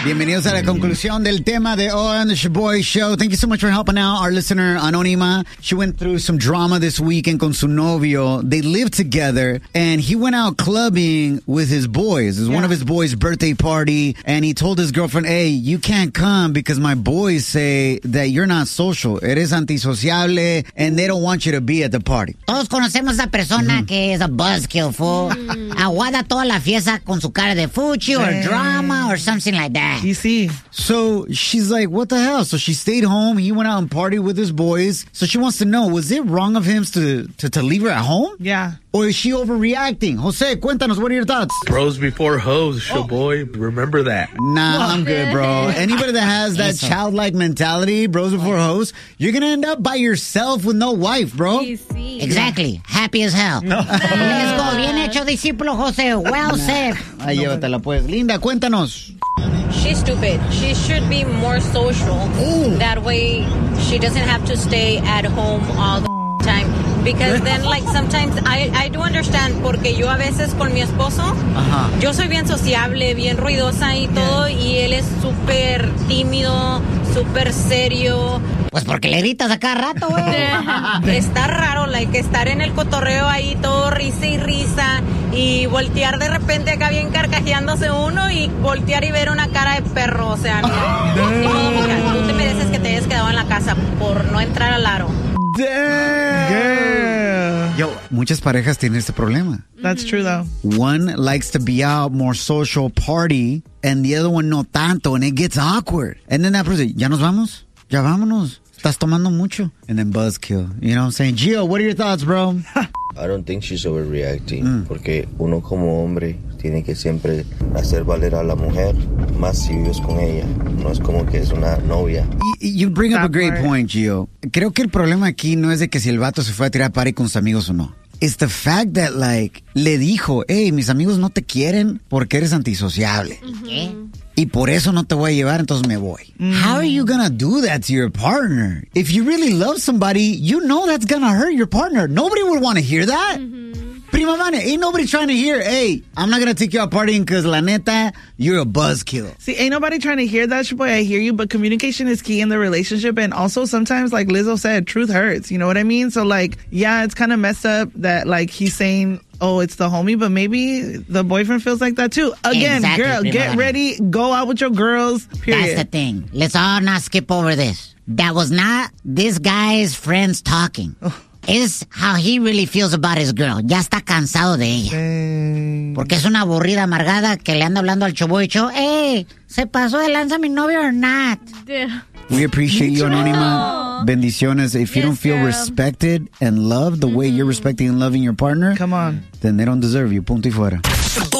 Bienvenidos a la conclusión del tema de hoy on the Shaboy Show. Thank you so much for helping out our listener, Anónima. She went through some drama this weekend con su novio. They lived together, and he went out clubbing with his boys. It was one of his boys' birthday party, and he told his girlfriend, hey, you can't come because my boys say that you're not social. Eres antisociable, and they don't want you to be at the party. Todos conocemos a esa persona que es a buzzkill, fool. Aguada toda la fiesta con su cara de fuchi or drama or something like that. You see. So she's like, what the hell? So she stayed home. He went out and partied with his boys. So she wants to know, was it wrong of him to leave her at home? Yeah. Or is she overreacting? Jose, cuéntanos, what are your thoughts? Bros before hoes, Shaboy. Remember that. Nah, I'm good, bro. Anybody that has that childlike mentality, bros before hoes, you're going to end up by yourself with no wife, bro. Exactly. Happy as hell. Let's go. Bien hecho, discípulo Jose. Well said. Ahí llévatela, pues. Linda, cuéntanos. She's stupid. She should be more social. That way she doesn't have to stay at home all the time. Because then, like, sometimes I do understand, porque yo a veces con mi esposo, yo soy bien sociable, bien ruidosa y todo, y él es súper tímido, súper serio. Pues porque le gritas a cada rato, güey. Está raro, like, estar en el cotorreo ahí todo risa y risa, y voltear de repente acá bien carcajeándose uno, y voltear y ver una cara de perro, o sea, no. Ni modo, mija, tú te mereces que te hayas quedado en la casa por no entrar al aro. Damn. Yo, muchas parejas tienen este problema. That's true, though. One likes to be out, more social, party, and the other one no tanto, and it gets awkward. And then that person, ¿ya nos vamos? Ya vámonos. Estás tomando mucho. And then buzzkill. You know what I'm saying? Gio, what are your thoughts, bro? I don't think she's overreacting. Porque uno como hombre tiene que siempre hacer valer a la mujer, más si vives con ella. No es como que es una novia. You bring up a great point, Gio. Creo que el problema aquí no es de que si el vato se fue a tirar party con sus amigos o no. It's the fact that, like, le dijo, hey, mis amigos no te quieren porque eres antisociable. ¿Qué? Y por eso no te voy a llevar, entonces me voy. How are you gonna do that to your partner? If you really love somebody, you know that's gonna hurt your partner. Nobody would want to hear that. Prima Vane, ain't nobody trying to hear, hey, I'm not gonna take you out partying because la neta, you're a buzzkill. See, ain't nobody trying to hear that, Shaboy. I hear you, but communication is key in the relationship. And also sometimes, like Lizzo said, truth hurts. You know what I mean? So, like, yeah, it's kind of messed up that, like, he's saying, oh, it's the homie, but maybe the boyfriend feels like that too. Again, Exactly, girl, Prima get Vane. ready, go out with your girls, period. That's the thing. Let's all not skip over this. That was not this guy's friends talking. Es how he really feels about his girl. Ya está cansado de ella. Porque es una aburrida amargada que le anda hablando al Shaboy Show. Hey, ¿se pasó de lanza mi novio or not? We appreciate you, Anónima. Bendiciones. If you don't feel respected and loved the way you're respecting and loving your partner, Come on. then they don't deserve you. Punto y fuera.